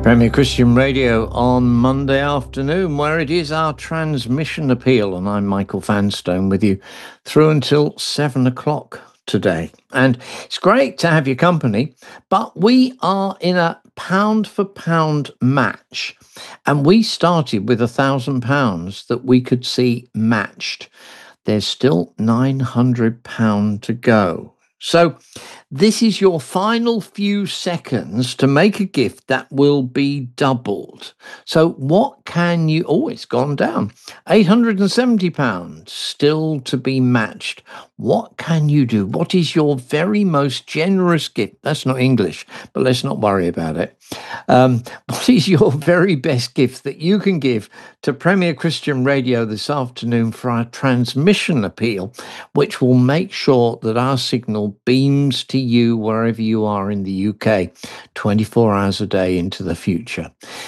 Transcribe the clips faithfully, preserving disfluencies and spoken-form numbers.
Premier Christian Radio on Monday afternoon, where it is our transmission appeal, and I'm Michael Vanstone with you through until seven o'clock today. And it's great to have your company, but we are in a pound for pound match, and we started with a thousand pounds that we could see matched. There's still nine hundred pounds to go. So this is your final few seconds to make a gift that will be doubled. So what can you... Oh, it's gone down. eight hundred seventy pounds still to be matched. What can you do? What is your very most generous gift? That's not English, but let's not worry about it. Um, what is your very best gift that you can give to Premier Christian Radio this afternoon for our transmission appeal, which will make sure that our signal beams to you wherever you are in the U K, twenty-four hours a day into the future?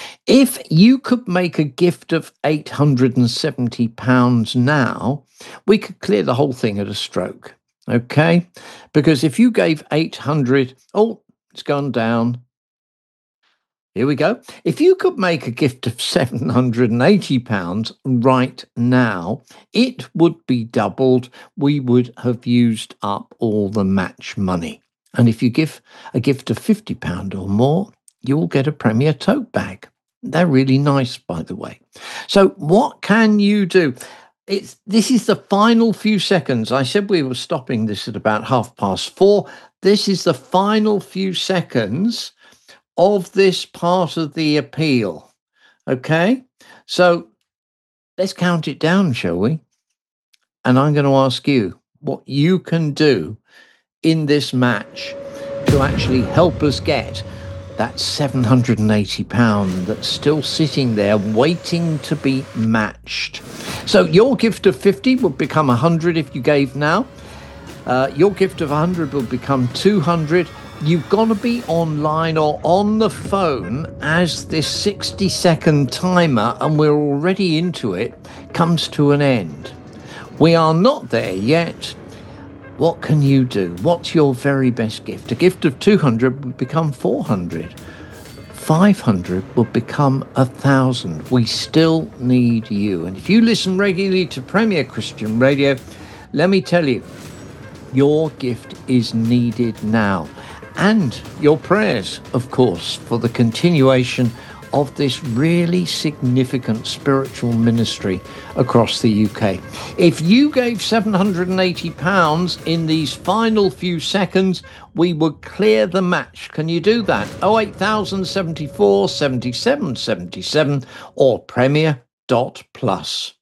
If you could make a gift of eight hundred seventy pounds now, we could clear the whole thing at a stroke, okay? Because if you gave eight hundred, oh, it's gone down. Here we go. If you could make a gift of seven hundred eighty pounds right now, it would be doubled. We would have used up all the match money. And if you give a gift of fifty pounds or more, you'll get a Premier tote bag. They're really nice, by the way. So what can you do? It's this is the final few seconds. I said we were stopping this at about half past four. This is the final few seconds of this part of the appeal. Okay? So let's count it down, shall we? And I'm going to ask you what you can do in this match to actually help us get that seven hundred eighty pounds that's still sitting there waiting to be matched. So your gift of fifty would become one hundred if you gave now. Uh, your gift of one hundred will become two hundred. You've got to be online or on the phone as this sixty second timer, and we're already into it, comes to an end. We are not there yet. What can you do? What's your very best gift? A gift of two hundred would become four hundred. five hundred would become one thousand. We still need you. And if you listen regularly to Premier Christian Radio, let me tell you, your gift is needed now. And your prayers, of course, for the continuation of this really significant spiritual ministry across the U K. If you gave seven hundred eighty pounds in these final few seconds, we would clear the match. Can you do that? oh eight thousand seventy-four seventy-seven seventy-seven or premier dot plus.